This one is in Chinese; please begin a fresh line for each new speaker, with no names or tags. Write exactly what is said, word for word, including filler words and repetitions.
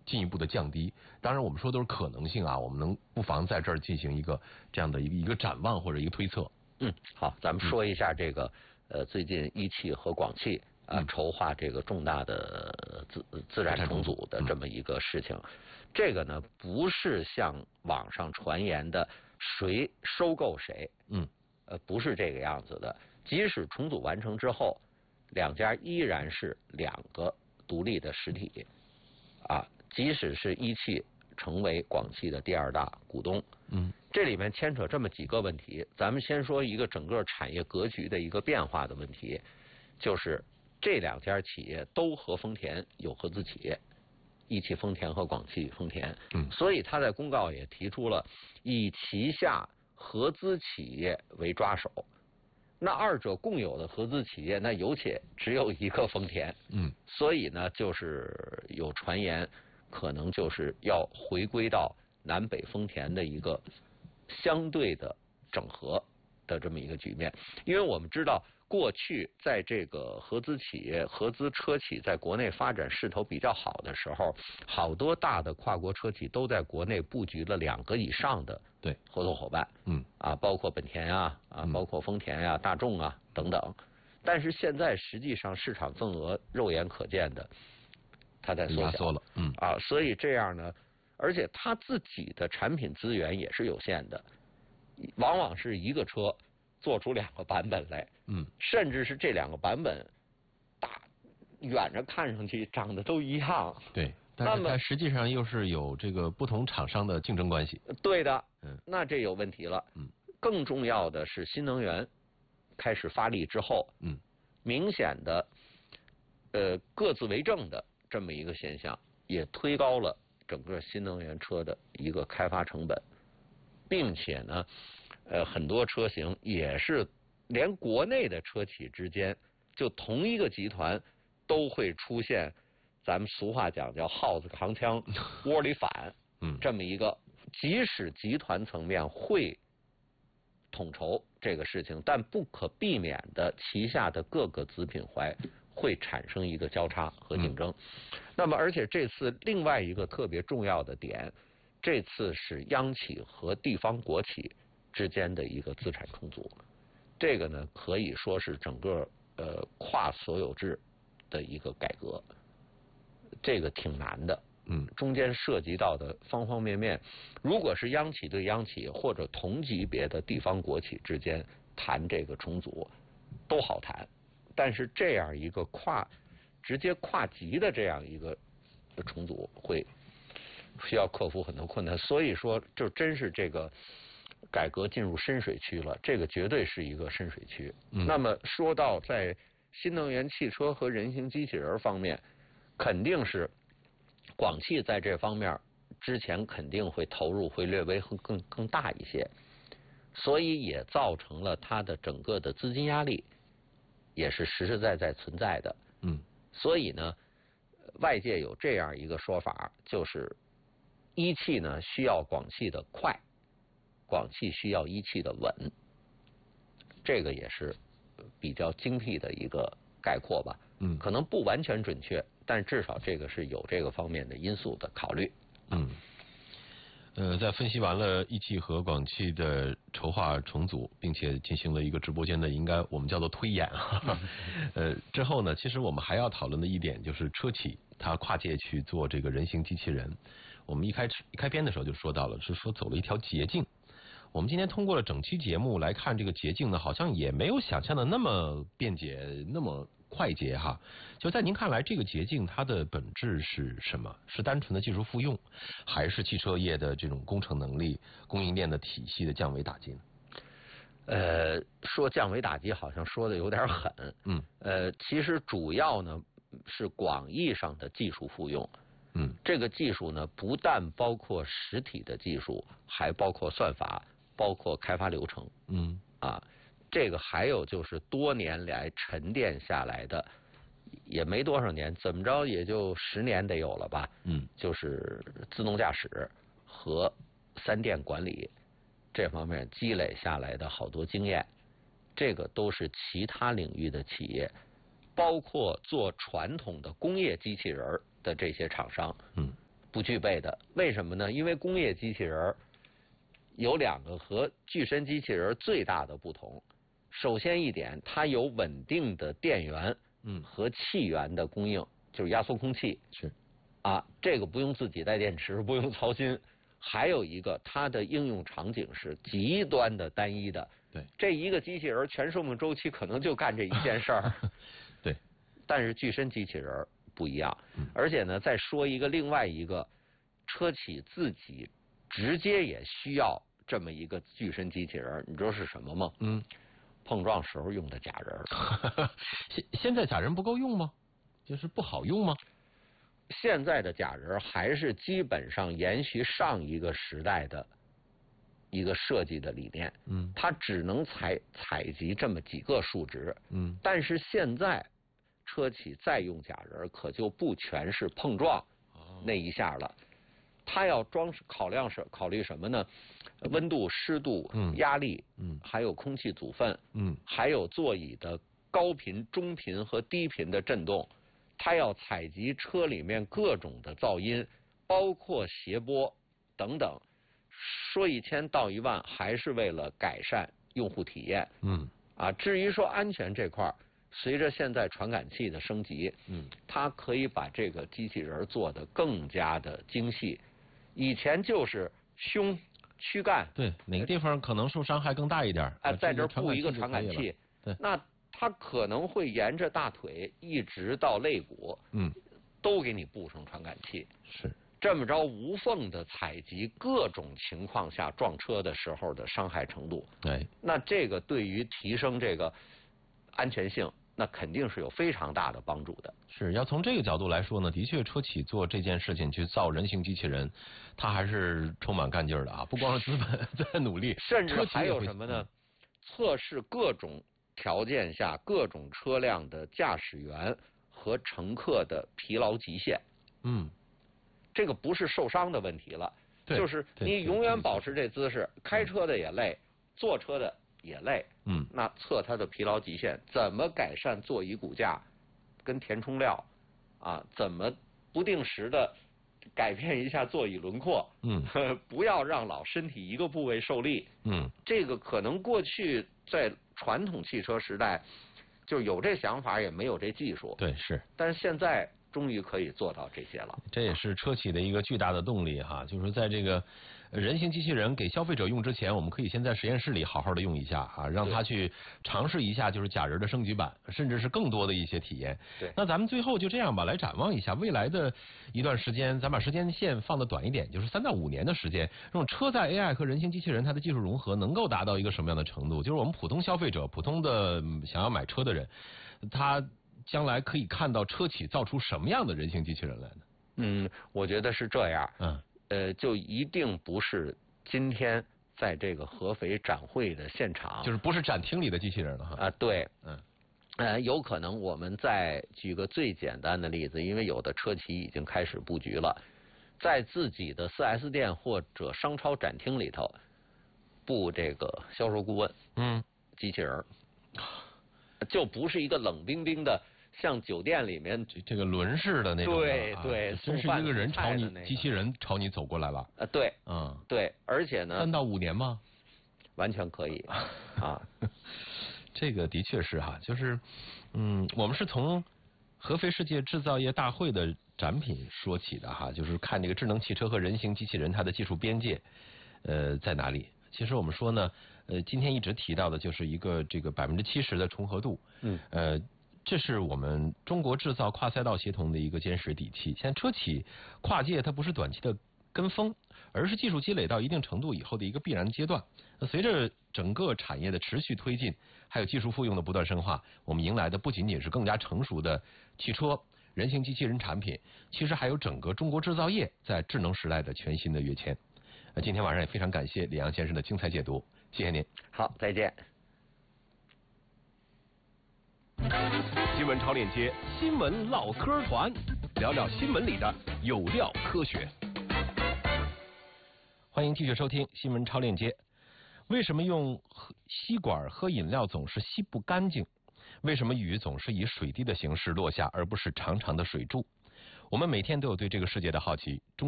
进一步的降低。当然，我们说都是可能性啊，我们能不妨在这儿进行一个这样的一个一个展望或者一个推测。
嗯，好，咱们说一下这个、嗯、呃，最近一汽和广汽啊、呃、筹划这个重大的资资产重组的这么一个事情。嗯、这个呢，不是像网上传言的谁收购谁，嗯，呃，不是这个样子的。即使重组完成之后，两家依然是两个独立的实体，啊，即使是一汽成为广汽的第二大股东，嗯，这里面牵扯这么几个问题。咱们先说一个整个产业格局的一个变化的问题，就是这两家企业都和丰田有合资企业，一汽丰田和广汽丰田，嗯，所以他在公告也提出了以旗下合资企业为抓手。那二者共有的合资企业，那有且只有一个丰田，嗯，所以呢，就是有传言，可能就是要回归到南北丰田的一个相对的整合的这么一个局面。因为我们知道，过去在这个合资企业、合资车企在国内发展势头比较好的时候，好多大的跨国车企都在国内布局了两个以上的对合作伙伴，嗯啊，包括本田啊啊，包括丰田呀、啊、大众啊等等。但是现在实际上市场份额肉眼可见的，它在缩小了，嗯啊，所以这样呢，而且它自己的产品资源也是有限的，往往是一个车做出两个版本来，嗯，甚至是这两个版本大远着看上去长得都一样，
对，但是它实际上又是有这个不同厂商的竞争关系。
对的，嗯，那这有问题了。嗯，更重要的是新能源开始发力之后，嗯，明显的呃各自为政的这么一个现象，也推高了整个新能源车的一个开发成本，并且呢。呃，很多车型也是连国内的车企之间，就同一个集团都会出现，咱们俗话讲叫耗子扛枪窝里反，嗯，这么一个，即使集团层面会统筹这个事情，但不可避免的旗下的各个子品牌会产生一个交叉和竞争。嗯、那么，而且这次另外一个特别重要的点，这次是央企和地方国企之间的一个资产重组，这个呢可以说是整个呃跨所有制的一个改革，这个挺难的，嗯，中间涉及到的方方面面，如果是央企对央企或者同级别的地方国企之间谈这个重组都好谈，但是这样一个跨直接跨级的这样一个重组会需要克服很多困难，所以说就真是这个。改革进入深水区了，这个绝对是一个深水区。嗯、那么说到在新能源汽车和人形机器人方面，肯定是广汽在这方面之前肯定会投入会略微更更大一些，所以也造成了它的整个的资金压力也是实实在在存在的。嗯，所以呢，外界有这样一个说法，就是一汽呢需要广汽的快。广汽需要一汽的稳，这个也是比较精辟的一个概括吧。嗯，可能不完全准确，但至少这个是有这个方面的因素的考虑。
嗯，呃，在分析完了一汽和广汽的筹划重组，并且进行了一个直播间的应该我们叫做推演哈。呃，之后呢，其实我们还要讨论的一点就是车企它跨界去做这个人形机器人。我们一开始一开篇的时候就说到了，是说走了一条捷径。我们今天通过了整期节目来看这个捷径呢，好像也没有想象的那么便捷，那么快捷哈。就在您看来，这个捷径它的本质是什么？是单纯的技术复用，还是汽车业的这种工程能力、供应链的体系的降维打击呢？
呃，说降维打击好像说的有点狠。嗯。呃，其实主要呢是广义上的技术复用。嗯。这个技术呢，不但包括实体的技术，还包括算法。包括开发流程，嗯啊，这个还有就是多年来沉淀下来的，也没多少年，怎么着也就十年得有了吧，嗯，就是自动驾驶和三电管理这方面积累下来的好多经验，这个都是其他领域的企业，包括做传统的工业机器人的这些厂商，嗯，不不具备的。为什么呢？因为工业机器人有两个和具身机器人最大的不同。首先一点，它有稳定的电源
嗯
和气源的供应，就是压缩空气。
是
啊，这个不用自己带电池，不用操心。还有一个，它的应用场景是极端的单一的。
对，
这一个机器人全寿命周期可能就干这一件事儿。
对，
但是具身机器人不一样。
嗯、
而且呢，再说一个另外一个，车企自己直接也需要这么一个具身机器人，你知道是什么吗？
嗯，
碰撞时候用的假人。
现现在假人不够用吗？就是不好用吗？
现在的假人还是基本上延续上一个时代的一个设计的理念，
嗯，
它只能采采集这么几个数值，
嗯，
但是现在车企再用假人，可就不全是碰撞那一下了，它要装考量是考虑什么呢？温度、湿度、
嗯、
压力，
嗯，
还有空气阻分，
嗯，
还有座椅的高频、中频和低频的震动。它要采集车里面各种的噪音，包括谐波等等，说一千道一万，还是为了改善用户体验。
嗯，
啊，至于说安全这块儿，随着现在传感器的升级，
嗯，
它可以把这个机器人做得更加的精细。以前就是胸、躯干，
对，哪个地方可能受伤害更大一点？
啊，在这儿布一个传感器，
对，
那它可能会沿着大腿一直到肋骨，
嗯，
都给你布上传感器，
是
这么着无缝的采集各种情况下撞车的时候的伤害程度。
对，
那这个对于提升这个安全性，那肯定是有非常大的帮助的。
是要从这个角度来说呢，的确车企做这件事情去造人形机器人，它还是充满干劲儿的啊！不光是资本在努力，
甚至还有什么呢？测试各种条件下各种车辆的驾驶员和乘客的疲劳极限。
嗯，
这个不是受伤的问题了，就是你永远保持这姿势，开车的也累，坐车的也累。
嗯，
那测它的疲劳极限，怎么改善座椅骨架，跟填充料啊，怎么不定时的改变一下座椅轮廓，
嗯，
不要让老身体一个部位受力。
嗯，
这个可能过去在传统汽车时代就有这想法，也没有这技术。
对，是。
但是现在终于可以做到这些了。
这也是车企的一个巨大的动力哈，就是在这个人形机器人给消费者用之前，我们可以先在实验室里好好的用一下啊，让他去尝试一下就是假人的升级版，甚至是更多的一些体验。
对。
那咱们最后就这样吧，来展望一下未来的一段时间，咱把时间线放的短一点，就是三到五年的时间，这种车载 A I 和人形机器人它的技术融合能够达到一个什么样的程度？就是我们普通消费者、普通的想要买车的人，他将来可以看到车企造出什么样的人形机器人来呢？
嗯，我觉得是这样。
嗯。
呃，就一定不是今天在这个合肥展会的现场，
就是不是展厅里的机器人了哈。
啊，对。
嗯。
呃，有可能我们再举个最简单的例子，因为有的车企已经开始布局了，在自己的 四 S 店或者商超展厅里头布这个销售顾问，
嗯，
机器人，就不是一个冷冰冰的。像酒店里面
这这个轮式的那种，
对对，
真是一个人朝你，机器人朝你走过来了。
呃，对，
嗯，
对，而且呢，
三到五年吗？
完全可以啊。
这个的确是哈，就是嗯，我们是从合肥世界制造业大会的展品说起的哈，就是看这个智能汽车和人形机器人它的技术边界呃在哪里。其实我们说呢，呃，今天一直提到的就是一个这个百分之七十的重合度，
嗯，
呃。这是我们中国制造跨赛道协同的一个坚实底气。现在车企跨界，它不是短期的跟风，而是技术积累到一定程度以后的一个必然阶段。那随着整个产业的持续推进，还有技术复用的不断深化，我们迎来的不仅仅是更加成熟的汽车、人形机器人产品，其实还有整个中国制造业在智能时代的全新的跃迁。呃，今天晚上也非常感谢李阳先生的精彩解读，谢谢您。
好，再见。
新闻超链接，新闻唠嗑团，聊聊新闻里的有料科学。
欢迎继续收听新闻超链接。为什么用吸管喝饮料总是吸不干净？为什么雨总是以水滴的形式落下，而不是长长的水柱？我们每天都有对这个世界的好奇。中